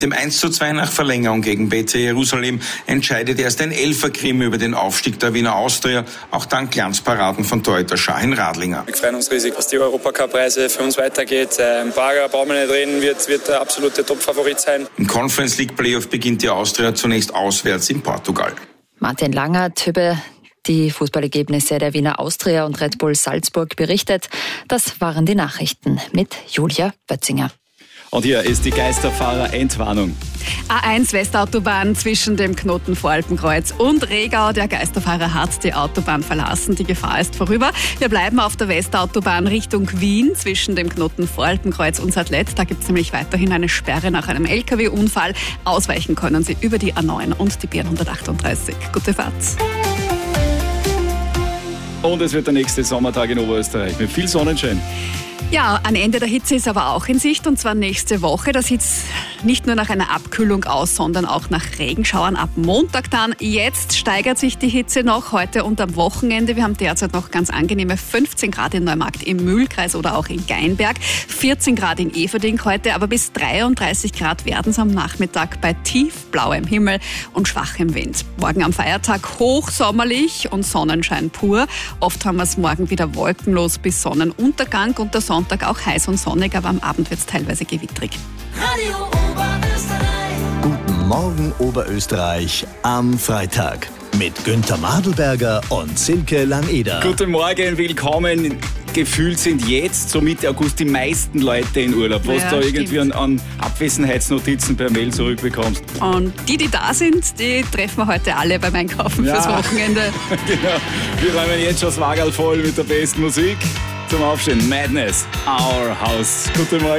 Dem 1:2 nach Verlängerung gegen BC Jerusalem entscheidet erst ein Elferkrimi über den Aufstieg der Wiener Austria, auch dank Glanzparaden von Torhüter Shahin Radlinger. Wir freuen uns riesig, dass die Europacup-Reise für uns weitergeht. Prager, brauchen wir nicht reden, wird der absolute Top-Favorit sein. Im Conference League Playoff beginnt die Austria zunächst auswärts in Portugal. Martin Langert über die Fußballergebnisse der Wiener Austria und Red Bull Salzburg berichtet. Das waren die Nachrichten mit Julia Bötzinger. Und hier ist die Geisterfahrer-Entwarnung. A1 Westautobahn zwischen dem Knoten Voralpenkreuz und Regau. Der Geisterfahrer hat die Autobahn verlassen. Die Gefahr ist vorüber. Wir bleiben auf der Westautobahn Richtung Wien zwischen dem Knoten Voralpenkreuz und Sadlet. Da gibt es nämlich weiterhin eine Sperre nach einem LKW-Unfall. Ausweichen können Sie über die A9 und die B138. Gute Fahrt. Und es wird der nächste Sommertag in Oberösterreich mit viel Sonnenschein. Ja, ein Ende der Hitze ist aber auch in Sicht, und zwar nächste Woche. Da sieht es nicht nur nach einer Abkühlung aus, sondern auch nach Regenschauern ab Montag dann. Jetzt steigert sich die Hitze noch, heute und am Wochenende. Wir haben derzeit noch ganz angenehme 15 Grad in Neumarkt im Mühlkreis oder auch in Geinberg, 14 Grad in Everding heute, aber bis 33 Grad werden es am Nachmittag bei tiefblauem Himmel und schwachem Wind. Morgen am Feiertag hochsommerlich und Sonnenschein pur. Oft haben wir es morgen wieder wolkenlos bis Sonnenuntergang und der Sonntag auch heiß und sonnig, aber am Abend wird es teilweise gewittrig. Radio Oberösterreich. Guten Morgen Oberösterreich am Freitag mit Günther Madelberger und Silke Langeder. Guten Morgen, willkommen. Gefühlt sind jetzt, so Mitte August, die meisten Leute in Urlaub. Was Ja, du irgendwie stimmt. an Abwesenheitsnotizen per Mail zurückbekommst. Und die da sind, die treffen wir heute alle beim Einkaufen fürs Wochenende. Genau. Wir räumen jetzt schon das Wagerl voll mit der besten Musik. Zum Aufstehen, Madness, Our House. Guten Morgen.